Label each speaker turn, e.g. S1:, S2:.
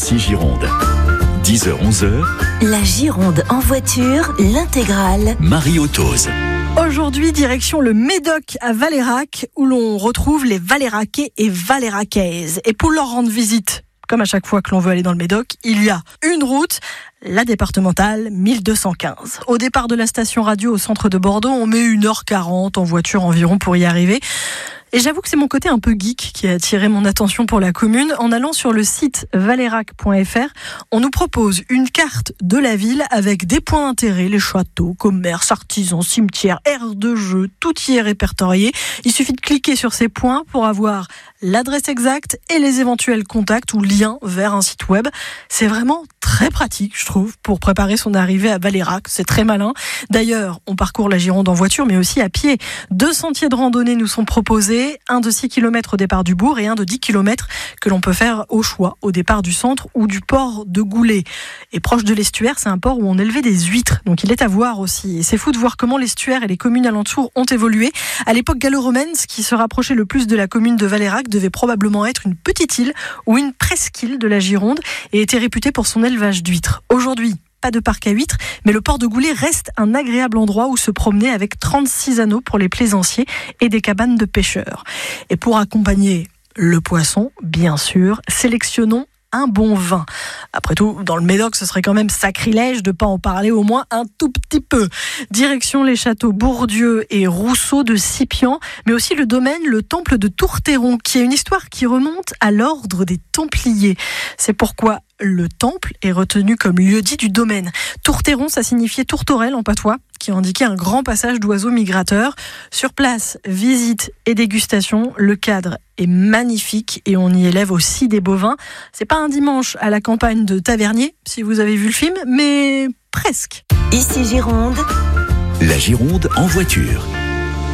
S1: Ici Gironde. 10h-11h,
S2: La Gironde en voiture, l'intégrale.
S1: Marie Autoz.
S3: Aujourd'hui, direction le Médoc à Valeyrac, où l'on retrouve les Valeyraquais et Valeyraquaises. Et pour leur rendre visite, comme à chaque fois que l'on veut aller dans le Médoc, il y a une route, la départementale 1215. Au départ de la station radio au centre de Bordeaux, on met 1h40 en voiture environ pour y arriver. Et j'avoue que c'est mon côté un peu geek qui a attiré mon attention pour la commune. En allant sur le site valeyrac.fr, on nous propose une carte de la ville avec des points d'intérêt, les châteaux, commerces, artisans, cimetières, aires de jeu, tout y est répertorié. Il suffit de cliquer sur ces points pour avoir l'adresse exacte et les éventuels contacts ou liens vers un site web. C'est vraiment très pratique, je trouve, pour préparer son arrivée à Valeyrac. C'est très malin. D'ailleurs, on parcourt la Gironde en voiture, mais aussi à pied. 2 sentiers de randonnée nous sont proposés. Un de 6 km au départ du bourg et un de 10 km que l'on peut faire au choix au départ du centre ou du port de Goulet. Et proche de l'estuaire, c'est un port où on élevait des huîtres, donc il est à voir aussi. Et c'est fou de voir comment l'estuaire et les communes alentours ont évolué. À l'époque gallo-romaine, ce qui se rapprochait le plus de la commune de Valeyrac devait probablement être une petite île ou une presqu'île de la Gironde et était réputée pour son élevage d'huîtres. Aujourd'hui, pas de parc à huîtres, mais le port de Goulet reste un agréable endroit où se promener avec 36 anneaux pour les plaisanciers et des cabanes de pêcheurs. Et pour accompagner le poisson, bien sûr, sélectionnons un bon vin. Après tout, dans le Médoc, ce serait quand même sacrilège de ne pas en parler au moins un tout petit peu. Direction les châteaux Bourdieu et Rousseau de Sipian, mais aussi le domaine, le temple de Tourteron, qui a une histoire qui remonte à l'ordre des Templiers. C'est pourquoi le temple est retenu comme lieu-dit du domaine. Tourteron, ça signifiait tourterelle en patois, qui indiquait un grand passage d'oiseaux migrateurs. Sur place, visite et dégustation, le cadre est magnifique et on y élève aussi des bovins. C'est pas un dimanche à la campagne de Tavernier, si vous avez vu le film, mais presque.
S2: Ici Gironde.
S1: La Gironde en voiture.